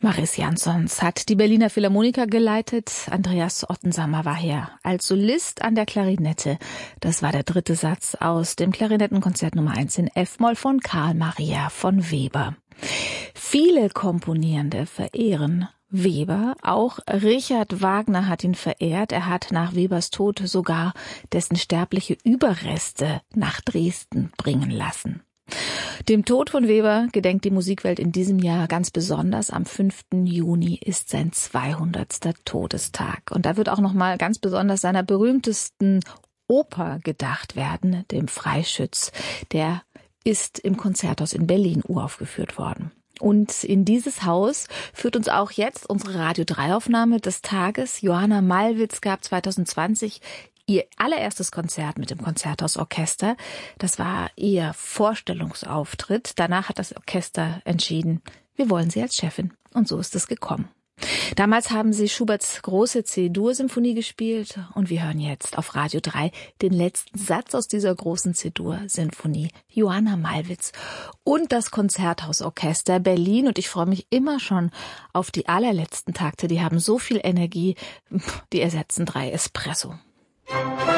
Maris Jansons hat die Berliner Philharmoniker geleitet. Andreas Ottensamer war hier als Solist an der Klarinette. Das war der dritte Satz aus dem Klarinettenkonzert Nummer 1 in F-Moll von Carl Maria von Weber. Viele Komponierende verehren Weber. Auch Richard Wagner hat ihn verehrt. Er hat nach Webers Tod sogar dessen sterbliche Überreste nach Dresden bringen lassen. Dem Tod von Weber gedenkt die Musikwelt in diesem Jahr ganz besonders. Am 5. Juni ist sein 200. Todestag. Und da wird auch nochmal ganz besonders seiner berühmtesten Oper gedacht werden, dem Freischütz. Der ist im Konzerthaus in Berlin uraufgeführt worden. Und in dieses Haus führt uns auch jetzt unsere Radio-3-Aufnahme des Tages. Johanna Malwitz gab 2020 ihr allererstes Konzert mit dem Konzerthausorchester. Das war ihr Vorstellungsauftritt. Danach hat das Orchester entschieden, wir wollen sie als Chefin. Und so ist es gekommen. Damals haben sie Schuberts große C-Dur-Symphonie gespielt und wir hören jetzt auf Radio 3 den letzten Satz aus dieser großen C-Dur-Symphonie. Johanna Malwitz und das Konzerthausorchester Berlin. Und ich freue mich immer schon auf die allerletzten Takte. Die haben so viel Energie, die ersetzen 3 Espresso.